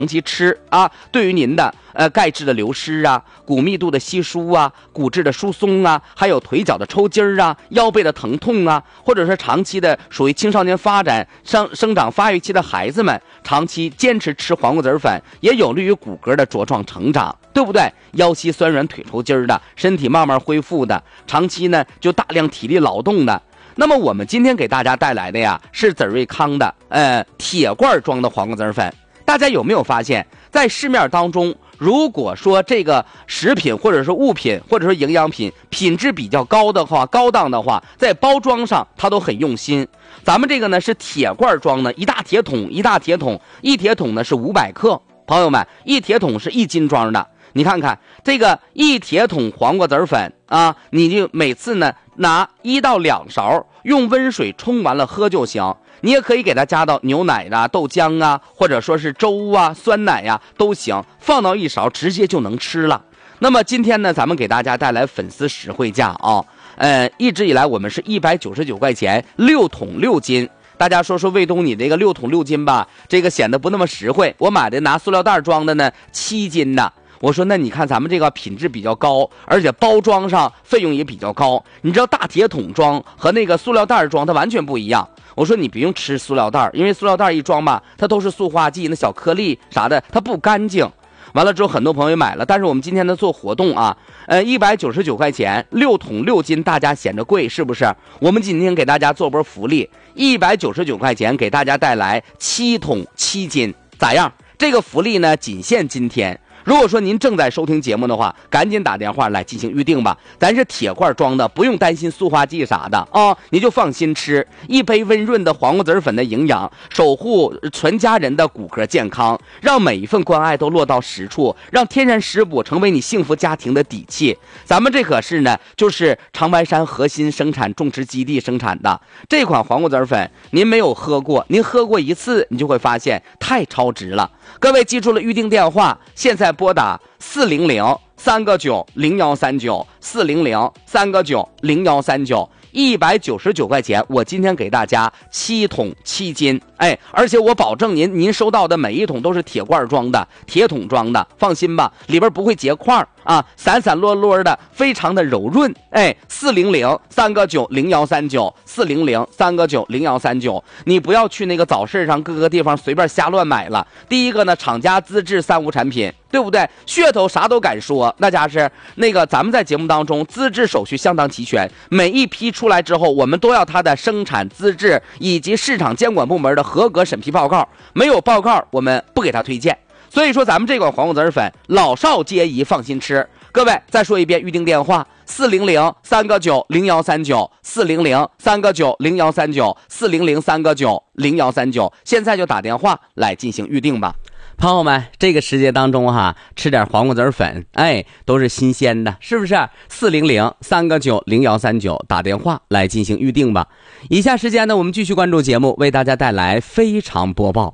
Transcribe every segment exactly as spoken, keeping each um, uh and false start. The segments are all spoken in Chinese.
长期吃啊，对于您的呃钙质的流失啊、骨密度的稀疏啊、骨质的疏松啊，还有腿脚的抽筋儿啊、腰背的疼痛啊，或者是长期的属于青少年发展生生长发育期的孩子们，长期坚持吃黄瓜籽粉，也有利于骨骼的茁壮成长，对不对？腰膝酸软、腿抽筋儿的，身体慢慢恢复的，长期呢就大量体力劳动的。那么我们今天给大家带来的呀，是籽瑞康的呃铁罐装的黄瓜籽粉。大家有没有发现，在市面当中，如果说这个食品或者是物品或者说营养品品质比较高的话、高档的话，在包装上它都很用心。咱们这个呢是铁罐装的，一大铁桶，一大铁桶，一铁桶呢是五百克。朋友们，一铁桶是一斤装的。你看看这个一铁桶黄瓜籽粉啊，你就每次呢拿一到两勺，用温水冲完了喝就行。你也可以给它加到牛奶啊、豆浆啊，或者说是粥啊、酸奶呀、啊、都行，放到一勺直接就能吃了。那么今天呢，咱们给大家带来粉丝实惠价啊，呃，一直以来我们是一百九十九块钱六桶六斤。大家说说卫东，你这个六桶六斤吧，这个显得不那么实惠。我买的拿塑料袋装的呢，七斤的。我说那你看咱们这个品质比较高，而且包装上费用也比较高。你知道大铁桶装和那个塑料袋装它完全不一样。我说你不用吃塑料袋，因为塑料袋一装吧，它都是塑化剂，那小颗粒啥的它不干净。完了之后很多朋友买了，但是我们今天呢做活动啊，呃一百九十九块钱六桶六斤，大家显着贵是不是？我们今天给大家做波福利，一百九十九块钱给大家带来七桶七斤，咋样？这个福利呢仅限今天。如果说您正在收听节目的话，赶紧打电话来进行预定吧。咱是铁罐装的，不用担心塑化剂啥的啊，你就放心吃一杯温润的黄瓜籽粉的营养，守护全家人的骨骼健康，让每一份关爱都落到实处，让天然食补成为你幸福家庭的底气。咱们这可是呢，就是长白山核心生产种植基地生产的这款黄瓜籽粉，您没有喝过，您喝过一次，你就会发现太超值了。各位记住了预定电话，现在拨打四零零三个九零幺三九四零零三个九零幺三九，一百九十九块钱，我今天给大家七桶七斤，哎，而且我保证您您收到的每一桶都是铁罐装的，铁桶装的，放心吧，里边不会结块啊，散散落落的，非常的柔润，哎，四零零三个九零幺三九四零零三个九零幺三九，你不要去那个早市上各个地方随便瞎乱买了。第一个呢，厂家资质三无产品，对不对？噱头啥都敢说，那家是那个咱们在节目当中资质手续相当齐全，每一批出来之后，我们都要它的生产资质以及市场监管部门的合格审批报告，没有报告我们不给他推荐。所以说咱们这款黄瓜籽粉老少皆宜，放心吃。各位再说一遍预定电话四零零三个九零幺三九四零零三个九零幺三九四零零三个九零幺三九，现在就打电话来进行预定吧。朋友们，这个时节当中哈，吃点黄瓜籽粉，哎，都是新鲜的，是不是？四零零三个九零幺三九，打电话来进行预定吧。以下时间呢，我们继续关注节目，为大家带来非常播报。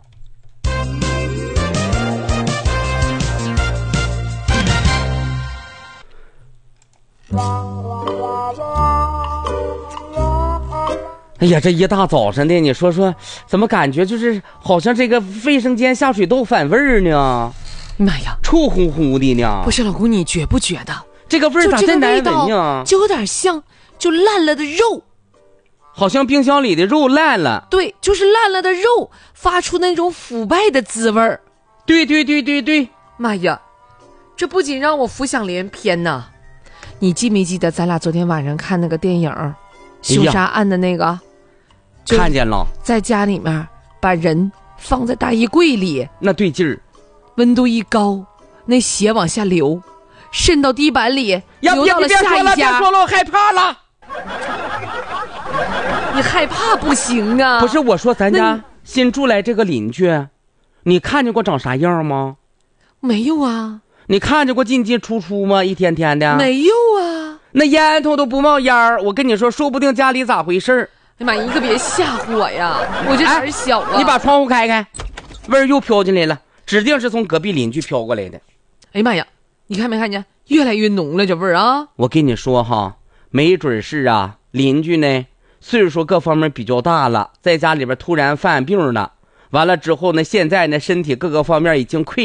哎呀，这一大早晨的，你说说，怎么感觉就是好像这个卫生间下水道反味儿呢？ 妈呀， 臭乎乎的呢！ 不是老公，你觉不觉得这个味儿咋这难闻呢？ 就有点像就烂了的肉， 好像冰箱里的肉烂了。 对，就是烂了的肉发出那种腐败的滋味儿。 对对对对对， 妈呀，这不仅让我浮想联翩呐！你记没记得咱俩昨天晚上看那个电影《凶杀案》的那个？ 看见了，在家里面把人放在大衣柜里， 那对劲儿， 温度一高，那血往下流，渗到地板里，流到了下一家。别说了，我害怕了。 你害怕不行啊！ 不是我说，咱家新住来这个邻居，你看见过长啥样吗？ 没有啊。 你看见过进进出出吗？一天天的。 没有啊。 那烟头都不冒烟儿，我跟你说，说不定家里咋回事。 哎妈，你可别吓唬我呀！我这胆小啊、 哎！你把窗户开开，味儿又飘进来了，指定是从隔壁邻居飘过来的。 哎呀妈呀，你看没看见？越来越浓了这味儿啊！ 我跟你说哈，没准是啊，邻居呢岁数各方面比较大了，在家里边突然犯病了， 完了之后呢，现在呢身体各个方面已经溃